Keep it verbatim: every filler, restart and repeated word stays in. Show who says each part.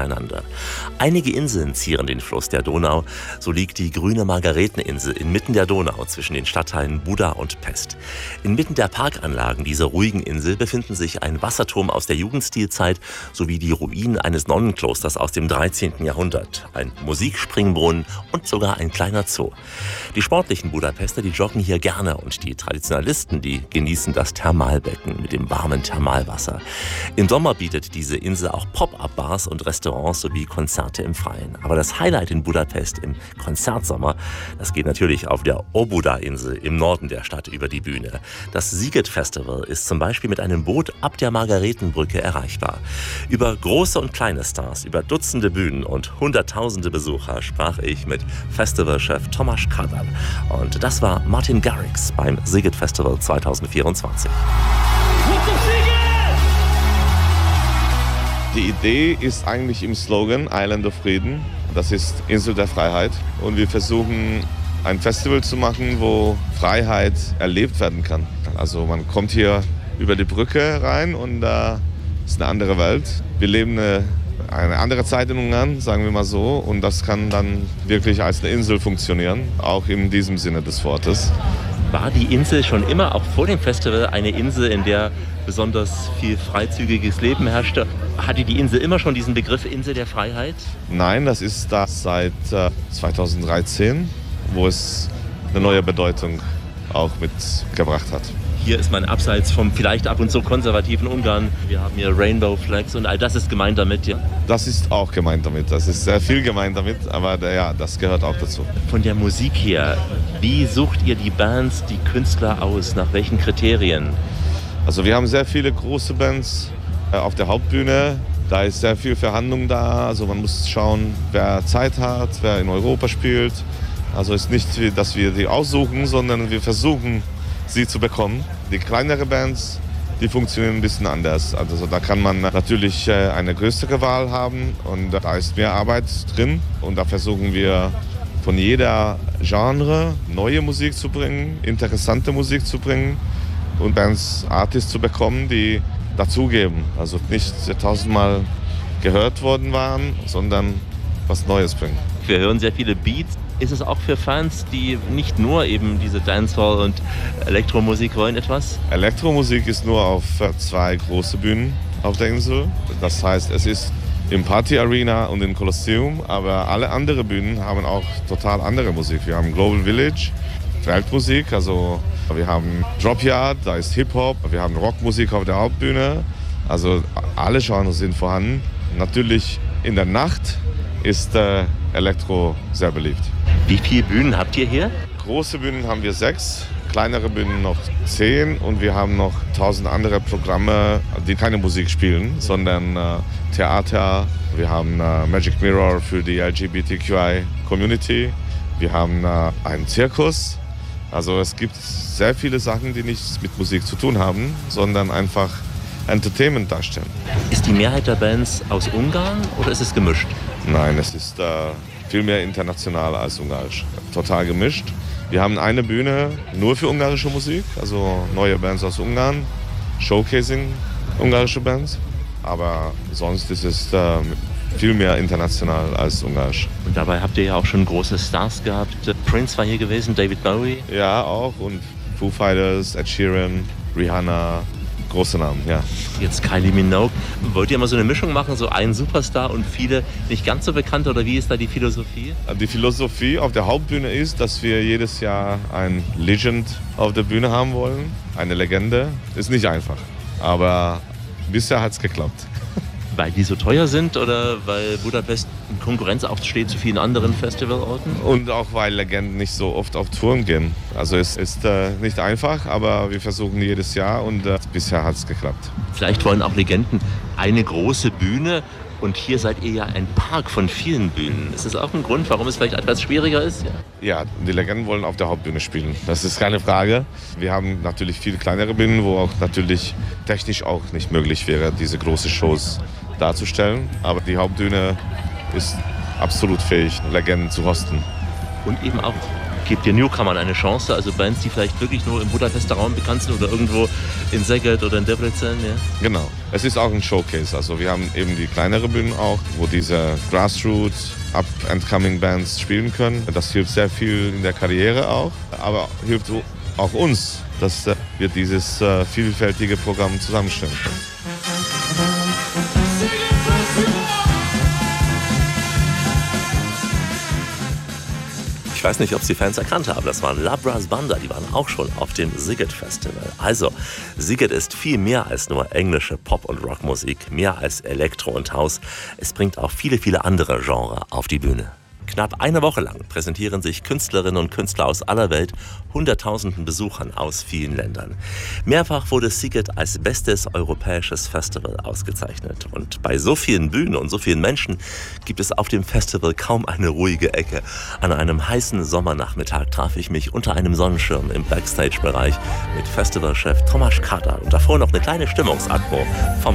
Speaker 1: ineinander. Einige Inseln zieren den Fluss der Donau. So liegt die grüne Margareteninsel inmitten der Donau zwischen den Stadtteilen Buda und Pest. Inmitten der Parkanlagen dieser ruhigen Insel befinden sich ein Wasserturm aus der Jugendstilzeit sowie die Ruinen eines Nonnenklosters aus dem dreizehnten Jahrhundert, ein Musikspringbrunnen und sogar ein kleiner Zoo. Die sportlichen Budapester, die joggen hier gerne und die Traditionalisten, die genießen das Thermalbecken mit dem warmen Thermalwasser. Im Sommer bietet diese Insel auch Pop-up-Bars und Restaurants sowie Konzerte im Freien. Aber das Highlight in Budapest im Konzertsommer, das geht natürlich auf der Óbuda-Insel im Norden der Stadt über die Bühne. Das Sziget Festival ist zum Beispiel mit einem Boot ab der Margaretenbrücke erreichbar. Über große und kleine Stars, über Dutzende Bühnen und hunderttausende Besucher sprach ich mit Festivalchef Tomáš Kadar. Und das war Martin Garrix beim Sziget Festival zweitausendvierundzwanzig.
Speaker 2: Die Idee ist eigentlich im Slogan Island of Freedom. Das ist Insel der Freiheit. Und wir versuchen ein Festival zu machen, wo Freiheit erlebt werden kann. Also man kommt hier über die Brücke rein und da ist eine andere Welt. Wir leben eine, eine andere Zeit in Ungarn, sagen wir mal so. Und das kann dann wirklich als eine Insel funktionieren, auch in diesem Sinne des Wortes.
Speaker 1: War die Insel schon immer, auch vor dem Festival, eine Insel, in der besonders viel freizügiges Leben herrschte? Hatte die Insel immer schon diesen Begriff Insel der Freiheit?
Speaker 2: Nein, das ist da seit äh, zweitausenddreizehn, wo es eine neue Bedeutung auch mitgebracht hat.
Speaker 1: Hier ist man abseits vom vielleicht ab und zu konservativen Ungarn. Wir haben hier Rainbow Flags und all das ist gemeint damit. Ja.
Speaker 2: Das ist auch gemeint damit. Das ist sehr viel gemeint damit, aber ja, das gehört auch dazu.
Speaker 1: Von der Musik her, wie sucht ihr die Bands, die Künstler aus? Nach welchen Kriterien?
Speaker 2: Also wir haben sehr viele große Bands äh, auf der Hauptbühne. Da ist sehr viel Verhandlung da. Also man muss schauen, wer Zeit hat, wer in Europa spielt. Also es ist nicht, dass wir die aussuchen, sondern wir versuchen, sie zu bekommen. Die kleineren Bands, die funktionieren ein bisschen anders. Also da kann man natürlich eine größere Wahl haben und da ist mehr Arbeit drin. Und da versuchen wir von jeder Genre neue Musik zu bringen, interessante Musik zu bringen und Bands, Artists zu bekommen, die dazugeben. Also nicht tausendmal gehört worden waren, sondern was Neues bringen.
Speaker 1: Wir hören sehr viele Beats. Ist es auch für Fans, die nicht nur eben diese Dancehall und Elektromusik wollen, etwas?
Speaker 2: Elektromusik ist nur auf zwei große Bühnen auf der Insel. Das heißt, es ist im Party Arena und im Kolosseum, aber alle anderen Bühnen haben auch total andere Musik. Wir haben Global Village, Weltmusik, also wir haben Dropyard, da ist Hip-Hop, wir haben Rockmusik auf der Hauptbühne. Also alle Genres sind vorhanden. Natürlich in der Nacht ist äh, Elektro sehr beliebt.
Speaker 1: Wie viele Bühnen habt ihr hier?
Speaker 2: Große Bühnen haben wir sechs, kleinere Bühnen noch zehn und wir haben noch tausend andere Programme, die keine Musik spielen, sondern äh, Theater. Wir haben äh, Magic Mirror für die L G B T Q I-Community. Wir haben äh, einen Zirkus. Also es gibt sehr viele Sachen, die nichts mit Musik zu tun haben, sondern einfach Entertainment darstellen.
Speaker 1: Ist die Mehrheit der Bands aus Ungarn oder ist es gemischt?
Speaker 2: Nein, es ist äh, viel mehr international als ungarisch. Total gemischt. Wir haben eine Bühne nur für ungarische Musik, also neue Bands aus Ungarn, Showcasing ungarische Bands. Aber sonst ist es äh, viel mehr international als ungarisch.
Speaker 1: Und dabei habt ihr ja auch schon große Stars gehabt. Prince war hier gewesen, David Bowie.
Speaker 2: Ja, auch. Und Foo Fighters, Ed Sheeran, Rihanna. Große Namen, ja.
Speaker 1: Jetzt Kylie Minogue. Wollt ihr mal so eine Mischung machen, so ein Superstar und viele nicht ganz so bekannte, oder wie ist da die Philosophie?
Speaker 2: Die Philosophie auf der Hauptbühne ist, dass wir jedes Jahr ein Legend auf der Bühne haben wollen. Eine Legende. Ist nicht einfach, aber bisher hat es geklappt.
Speaker 1: Weil die so teuer sind oder weil Budapest in Konkurrenz auch steht zu vielen anderen Festivalorten?
Speaker 2: Und auch weil Legenden nicht so oft auf Touren gehen. Also es ist äh, nicht einfach, aber wir versuchen jedes Jahr und äh, bisher hat es geklappt.
Speaker 1: Vielleicht wollen auch Legenden eine große Bühne und hier seid ihr ja ein Park von vielen Bühnen. Ist das auch ein Grund, warum es vielleicht etwas schwieriger ist?
Speaker 2: Ja, ja, die Legenden wollen auf der Hauptbühne spielen. Das ist keine Frage. Wir haben natürlich viele kleinere Bühnen, wo auch natürlich technisch auch nicht möglich wäre, diese großen Shows darzustellen. Aber die Hauptbühne ist absolut fähig, Legenden zu hosten.
Speaker 1: Und eben auch gebt ihr Newcomern eine Chance, also Bands, die vielleicht wirklich nur im Budapester Raum bekannt sind oder irgendwo in Szeged oder in Debrecen. Ja?
Speaker 2: Genau. Es ist auch ein Showcase. Also wir haben eben die kleinere Bühnen auch, wo diese Grassroots, Up-and-Coming Bands spielen können. Das hilft sehr viel in der Karriere auch, aber hilft auch uns, dass wir dieses äh, vielfältige Programm zusammenstellen können.
Speaker 1: Ich weiß nicht, ob es die Fans erkannt haben, das waren La Brass Banda, die waren auch schon auf dem Szeged Festival. Also, Szeged ist viel mehr als nur englische Pop- und Rockmusik, mehr als Elektro und House. Es bringt auch viele, viele andere Genres auf die Bühne. Knapp eine Woche lang präsentieren sich Künstlerinnen und Künstler aus aller Welt hunderttausenden Besuchern aus vielen Ländern. Mehrfach wurde Szeged als bestes europäisches Festival ausgezeichnet. Und bei so vielen Bühnen und so vielen Menschen gibt es auf dem Festival kaum eine ruhige Ecke. An einem heißen Sommernachmittag traf ich mich unter einem Sonnenschirm im Backstage-Bereich mit Festivalchef Tomasz Katar und davor noch eine kleine Stimmungsatmo vom